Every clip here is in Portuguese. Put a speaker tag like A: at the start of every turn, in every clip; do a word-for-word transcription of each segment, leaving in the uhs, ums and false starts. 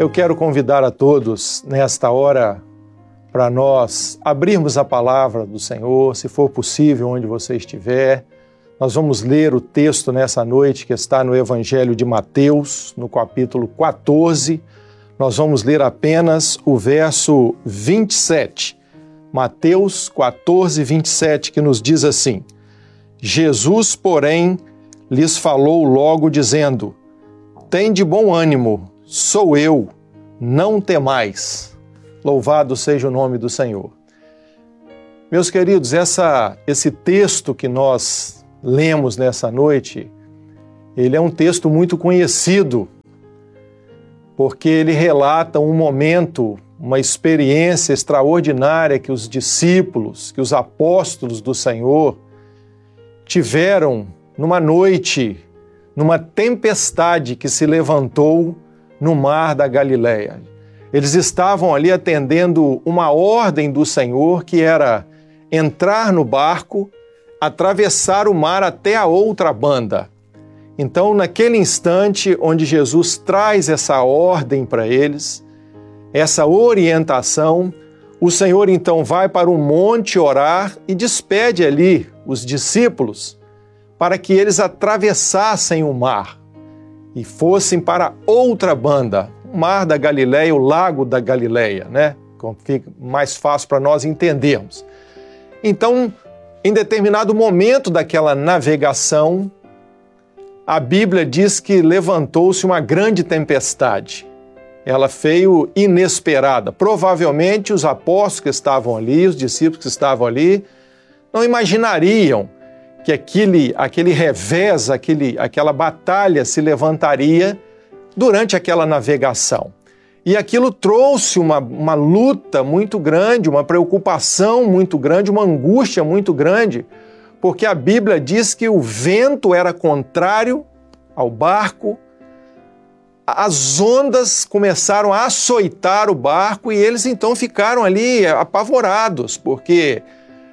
A: Eu quero convidar a todos nesta hora para nós abrirmos a palavra do Senhor, se for possível, onde você estiver. Nós vamos ler o texto nessa noite que está no Evangelho de Mateus, no capítulo quatorze. Nós vamos ler apenas o verso vinte e sete. Mateus quatorze, vinte e sete, que nos diz assim: Jesus, porém, lhes falou logo dizendo: Tende bom ânimo, sou eu, não temais. Louvado seja o nome do Senhor. Meus queridos, essa, esse texto que nós lemos nessa noite, ele é um texto muito conhecido, porque ele relata um momento, uma experiência extraordinária que os discípulos, que os apóstolos do Senhor tiveram numa noite, numa tempestade que se levantou no mar da Galileia. Eles estavam ali atendendo uma ordem do Senhor, que era entrar no barco, atravessar o mar até a outra banda. Então, naquele instante onde Jesus traz essa ordem para eles, essa orientação, o Senhor então vai para um monte orar e despede ali os discípulos para que eles atravessassem o mar e fossem para outra banda, o mar da Galileia, o lago da Galileia, né? Fica mais fácil para nós entendermos. Então, em determinado momento daquela navegação, a Bíblia diz que levantou-se uma grande tempestade. Ela veio inesperada. Provavelmente os apóstolos que estavam ali, os discípulos que estavam ali, não imaginariam que aquele, aquele revés, aquele, aquela batalha se levantaria durante aquela navegação. E aquilo trouxe uma, uma luta muito grande, uma preocupação muito grande, uma angústia muito grande, porque a Bíblia diz que o vento era contrário ao barco, as ondas começaram a açoitar o barco e eles então ficaram ali apavorados, porque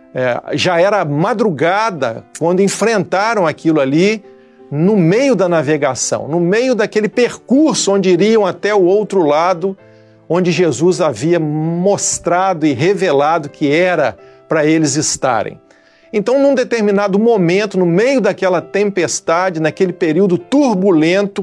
A: é, já era madrugada quando enfrentaram aquilo ali no meio da navegação, no meio daquele percurso onde iriam até o outro lado, onde Jesus havia mostrado e revelado que era para eles estarem. Então, num determinado momento, no meio daquela tempestade, naquele período turbulento,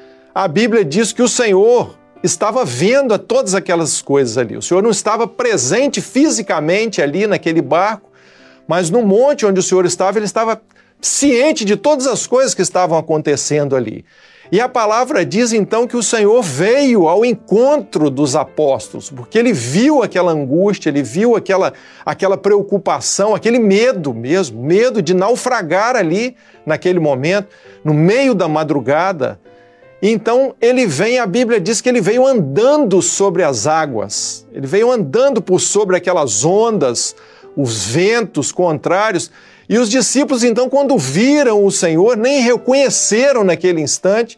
A: a Bíblia diz que o Senhor estava vendo a todas aquelas coisas ali. O Senhor não estava presente fisicamente ali naquele barco, mas no monte onde o Senhor estava, ele estava ciente de todas as coisas que estavam acontecendo ali. E a palavra diz então que o Senhor veio ao encontro dos apóstolos, porque ele viu aquela angústia, ele viu aquela, aquela preocupação, aquele medo mesmo, medo de naufragar ali naquele momento, no meio da madrugada. Então ele vem, a Bíblia diz que ele veio andando sobre as águas, ele veio andando por sobre aquelas ondas, os ventos contrários. E os discípulos, então, quando viram o Senhor, nem reconheceram naquele instante,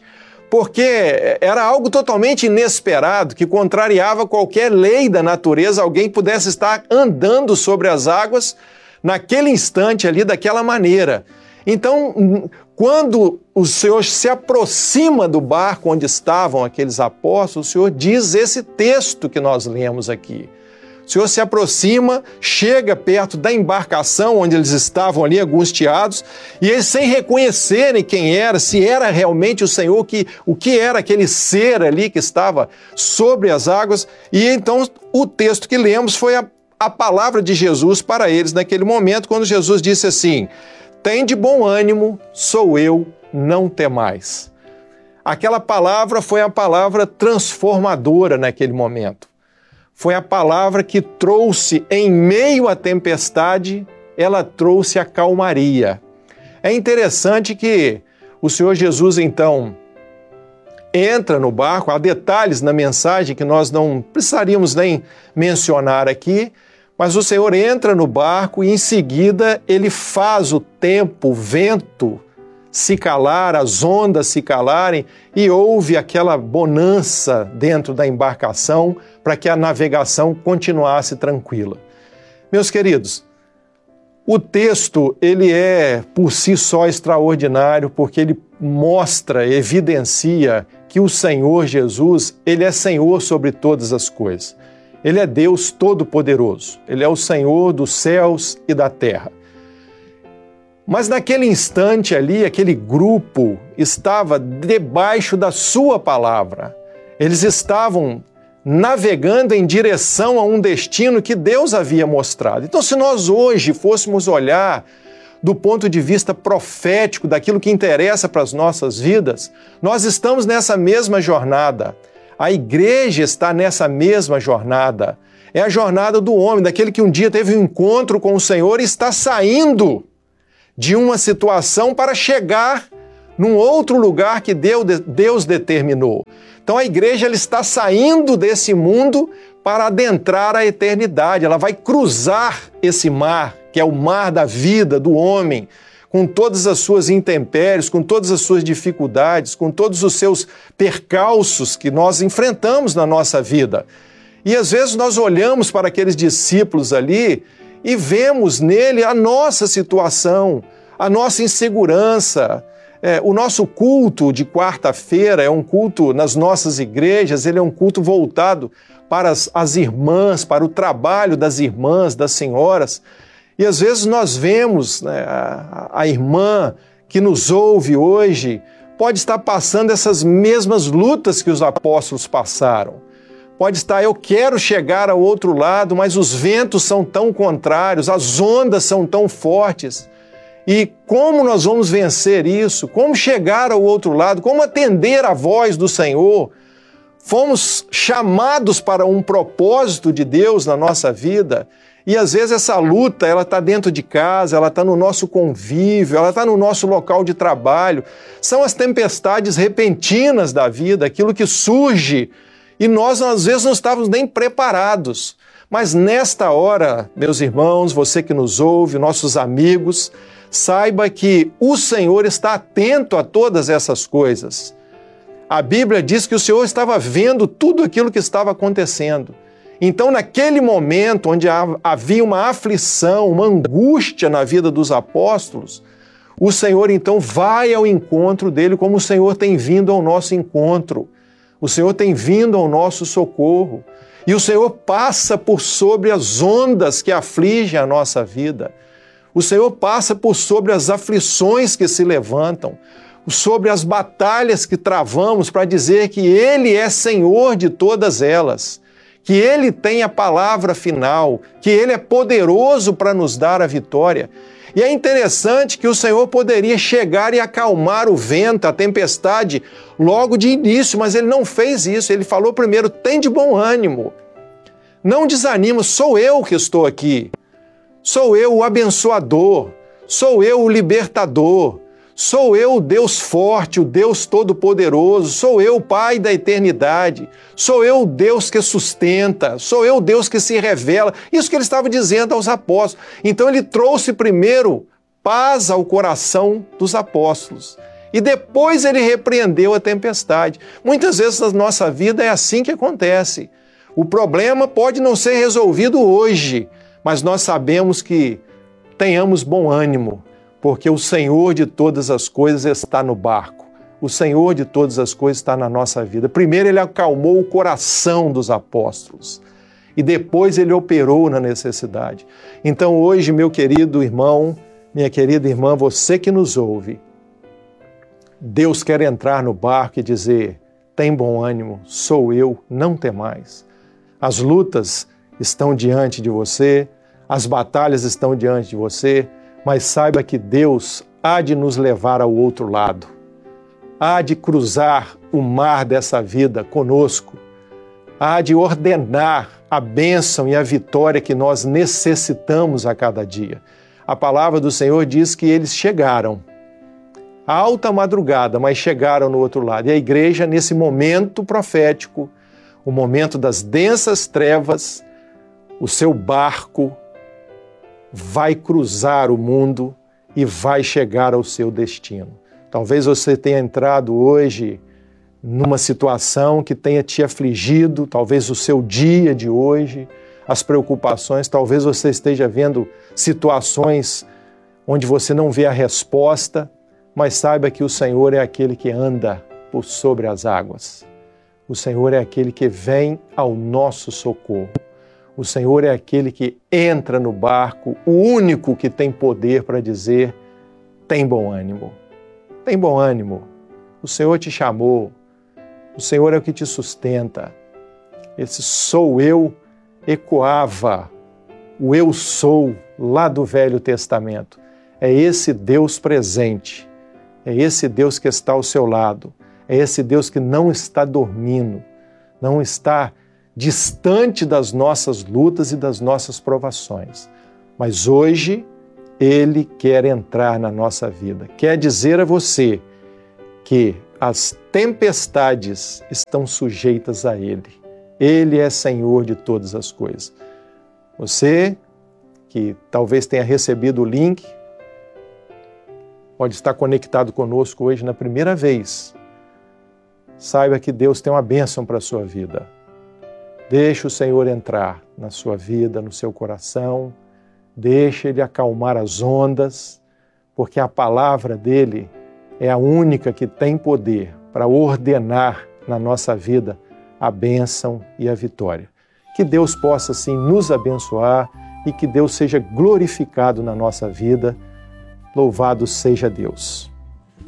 A: porque era algo totalmente inesperado, que contrariava qualquer lei da natureza, alguém pudesse estar andando sobre as águas naquele instante ali, daquela maneira. Então, quando o Senhor se aproxima do barco onde estavam aqueles apóstolos, o Senhor diz esse texto que nós lemos aqui. O Senhor se aproxima, chega perto da embarcação onde eles estavam ali angustiados, e eles, sem reconhecerem quem era, se era realmente o Senhor, que, o que era aquele ser ali que estava sobre as águas, e então o texto que lemos foi a, a palavra de Jesus para eles naquele momento, quando Jesus disse assim: Tende bom ânimo, sou eu, não temais. Aquela palavra foi a palavra transformadora naquele momento. Foi a palavra que trouxe, em meio à tempestade, ela trouxe a calmaria. É interessante que o Senhor Jesus, então, entra no barco. Há detalhes na mensagem que nós não precisaríamos nem mencionar aqui, mas o Senhor entra no barco e, em seguida, ele faz o tempo, o vento, se calar, as ondas se calarem, e houve aquela bonança dentro da embarcação para que a navegação continuasse tranquila. Meus queridos, o texto ele é por si só extraordinário, porque ele mostra, evidencia que o Senhor Jesus, Ele é Senhor sobre todas as coisas. Ele é Deus Todo-Poderoso. Ele é o Senhor dos céus e da terra. Mas naquele instante ali, aquele grupo estava debaixo da sua palavra. Eles estavam navegando em direção a um destino que Deus havia mostrado. Então, se nós hoje fôssemos olhar do ponto de vista profético, daquilo que interessa para as nossas vidas, nós estamos nessa mesma jornada. A igreja está nessa mesma jornada. É a jornada do homem, daquele que um dia teve um encontro com o Senhor e está saindo de uma situação para chegar num outro lugar que Deus determinou. Então a igreja ela está saindo desse mundo para adentrar a eternidade. Ela vai cruzar esse mar, que é o mar da vida do homem, com todas as suas intempéries, com todas as suas dificuldades, com todos os seus percalços que nós enfrentamos na nossa vida. E às vezes nós olhamos para aqueles discípulos ali e vemos nele a nossa situação, a nossa insegurança. É, o nosso culto de quarta-feira é um culto nas nossas igrejas, ele é um culto voltado para as, as irmãs, para o trabalho das irmãs, das senhoras. E às vezes nós vemos, né, a, a irmã que nos ouve hoje pode estar passando essas mesmas lutas que os apóstolos passaram. Pode estar, eu quero chegar ao outro lado, mas os ventos são tão contrários, as ondas são tão fortes. E como nós vamos vencer isso? Como chegar ao outro lado? Como atender à voz do Senhor? Fomos chamados para um propósito de Deus na nossa vida e às vezes essa luta ela está dentro de casa, ela está no nosso convívio, ela está no nosso local de trabalho. São as tempestades repentinas da vida, aquilo que surge e nós às vezes não estávamos nem preparados. Mas nesta hora, meus irmãos, você que nos ouve, nossos amigos, saiba que o Senhor está atento a todas essas coisas. A Bíblia diz que o Senhor estava vendo tudo aquilo que estava acontecendo. Então, naquele momento onde havia uma aflição, uma angústia na vida dos apóstolos, o Senhor então vai ao encontro dele como o Senhor tem vindo ao nosso encontro. O Senhor tem vindo ao nosso socorro. E o Senhor passa por sobre as ondas que afligem a nossa vida. O Senhor passa por sobre as aflições que se levantam, sobre as batalhas que travamos para dizer que Ele é Senhor de todas elas, que Ele tem a palavra final, que Ele é poderoso para nos dar a vitória. E é interessante que o Senhor poderia chegar e acalmar o vento, a tempestade, logo de início, mas Ele não fez isso. Ele falou primeiro, tem de bom ânimo, não desanima, sou eu que estou aqui. Sou eu o abençoador, sou eu o libertador, sou eu o Deus forte, o Deus todo-poderoso, sou eu o Pai da eternidade, sou eu o Deus que sustenta, sou eu o Deus que se revela. Isso que ele estava dizendo aos apóstolos. Então ele trouxe primeiro paz ao coração dos apóstolos e depois ele repreendeu a tempestade. Muitas vezes na nossa vida é assim que acontece. O problema pode não ser resolvido hoje, mas nós sabemos que tenhamos bom ânimo, porque o Senhor de todas as coisas está no barco. O Senhor de todas as coisas está na nossa vida. Primeiro ele acalmou o coração dos apóstolos e depois ele operou na necessidade. Então hoje, meu querido irmão, minha querida irmã, você que nos ouve, Deus quer entrar no barco e dizer, tem bom ânimo, sou eu, não temais. As lutas estão diante de você, as batalhas estão diante de você, mas saiba que Deus há de nos levar ao outro lado, há de cruzar o mar dessa vida conosco, há de ordenar a bênção e a vitória que nós necessitamos a cada dia. A palavra do Senhor diz que eles chegaram, à alta madrugada, mas chegaram no outro lado. E a igreja, nesse momento profético, o momento das densas trevas, o seu barco vai cruzar o mundo e vai chegar ao seu destino. Talvez você tenha entrado hoje numa situação que tenha te afligido, talvez o seu dia de hoje, as preocupações, talvez você esteja vendo situações onde você não vê a resposta, mas saiba que o Senhor é aquele que anda por sobre as águas. O Senhor é aquele que vem ao nosso socorro. O Senhor é aquele que entra no barco, o único que tem poder para dizer: tem bom ânimo, tem bom ânimo. O Senhor te chamou, o Senhor é o que te sustenta. Esse sou eu ecoava o eu sou lá do Velho Testamento. É esse Deus presente, é esse Deus que está ao seu lado, é esse Deus que não está dormindo, não está distante das nossas lutas e das nossas provações. Mas hoje Ele quer entrar na nossa vida, quer dizer a você que as tempestades estão sujeitas a Ele. Ele é Senhor de todas as coisas. Você que talvez tenha recebido o link, pode estar conectado conosco hoje na primeira vez. Saiba que Deus tem uma bênção para a sua vida. Deixe o Senhor entrar na sua vida, no seu coração. Deixe Ele acalmar as ondas, porque a palavra dEle é a única que tem poder para ordenar na nossa vida a bênção e a vitória. Que Deus possa, assim, nos abençoar e que Deus seja glorificado na nossa vida. Louvado seja Deus.